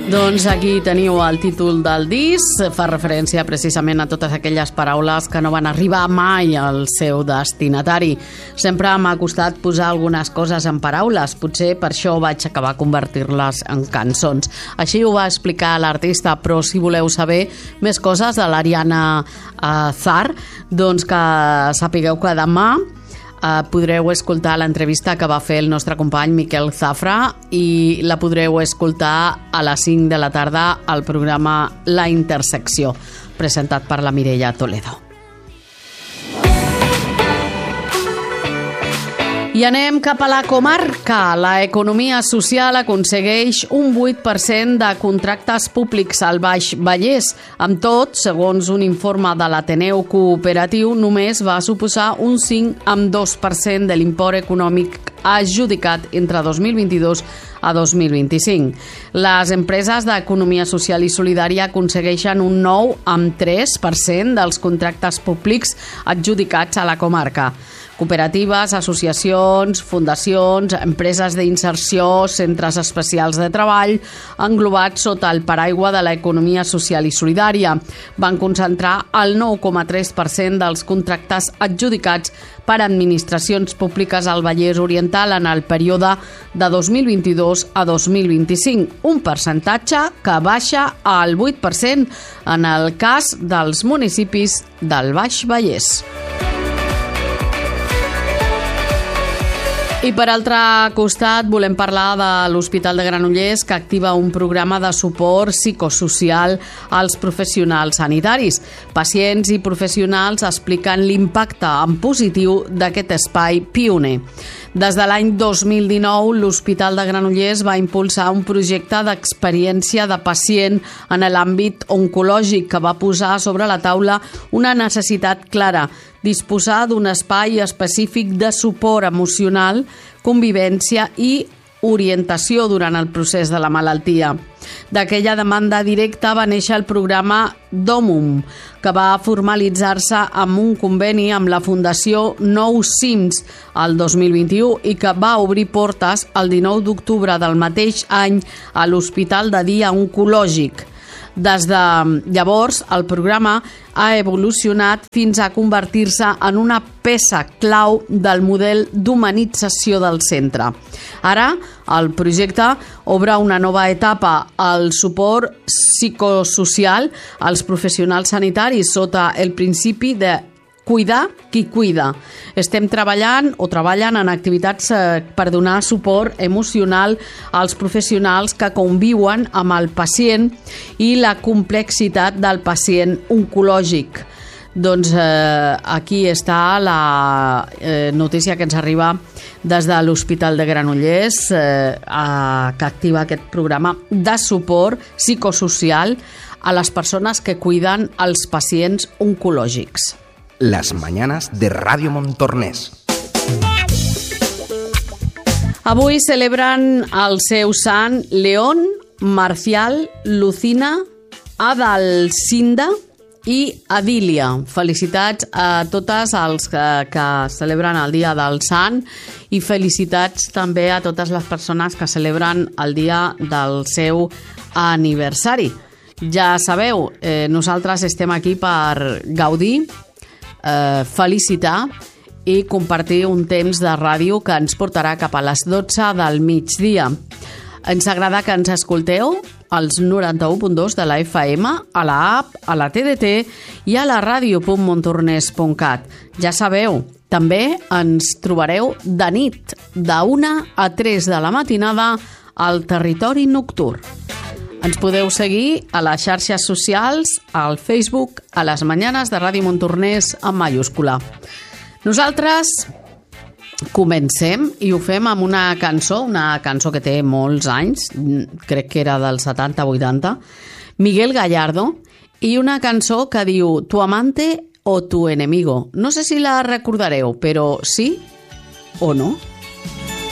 Doncs aquí teniu el títol del disc, fa referència precisament a totes aquelles paraules que no van arribar mai al seu destinatari. Sempre m'ha costat posar algunes coses en paraules, potser per això vaig acabar convertir-les en cançons. Així ho va explicar l'artista, però si voleu saber més coses de l'Ariana Zar, doncs que sapigueu que demà podreu escoltar l'entrevista que va fer el nostre company Miquel Zafra i la podreu escoltar a les 5 de la tarda al programa La Intersecció, presentat per la Mireia Toledo. I anem cap a la comarca. La economia social aconsegueix un 8% de contractes públics al Baix Vallès. Amb tot, segons un informe de l'Ateneu Cooperatiu, només va suposar un 5,2% de l'import econòmic adjudicat entre 2022 a 2025. Les empreses d'economia social i solidària aconsegueixen un 9,3% dels contractes públics adjudicats a la comarca. Cooperatives, associacions, fundacions, empreses d'inserció, centres especials de treball, englobats sota el paraigua de l'economia social i solidària, van concentrar el 9,3% dels contractes adjudicats per administracions públiques al Vallès Oriental en el període de 2022 a 2025, un percentatge que baixa al 8% en el cas dels municipis del Baix Vallès. I per altre costat volem parlar de l'Hospital de Granollers, que activa un programa de suport psicosocial als professionals sanitaris. Pacients i professionals expliquen l'impacte en positiu d'aquest espai pioner. Des de l'any 2019, l'Hospital de Granollers va impulsar un projecte d'experiència de pacient en l'àmbit oncològic que va posar sobre la taula una necessitat clara: disposar d'un espai específic de suport emocional, convivència i orientació durant el procés de la malaltia. D'aquella demanda directa va néixer el programa DOMUM, que va formalitzar-se amb un conveni amb la Fundació Nou Cims el 2021 i que va obrir portes el 19 d'octubre del mateix any a l'Hospital de Dia Oncològic. Des de llavors, el programa ha evolucionat fins a convertir-se en una peça clau del model d'humanització del centre. Ara, el projecte obre una nova etapa al suport psicosocial als professionals sanitaris sota el principi de cuidar qui cuida. Estem treballen en activitats per donar suport emocional als professionals que conviuen amb el pacient i la complexitat del pacient oncològic. Doncs aquí està la notícia que ens arriba des de l'Hospital de Granollers, que activa aquest programa de suport psicosocial a les persones que cuiden els pacients oncològics. Las mañanas de Radio Montornès. Avui celebren el seu sant León, Marcial, Lucina, Adalcinda i Adília. Felicitats a totes els que celebren el dia del sant i felicitats també a totes les persones que celebren el dia del seu aniversari. Ja sabeu, nosaltres estem aquí per gaudir, felicitar i compartir un temps de ràdio que ens portarà cap a les 12 del migdia. Ens agrada que ens escolteu als 91.2 de la FM, a la app, a la TDT i a la ràdio.montornès.cat. Ja sabeu, també ens trobareu de nit, de 1 a 3 de la matinada al territori nocturn. Ens podeu seguir a les xarxes socials, al Facebook, a les Mañanes de Ràdio Montornès en mayúscula. Nosaltres comencem i ho fem amb una cançó que té molts anys, crec que era del 70-80, Miguel Gallardo, i una cançó que diu Tu amante o tu enemigo. No sé si la recordareu, però sí o no?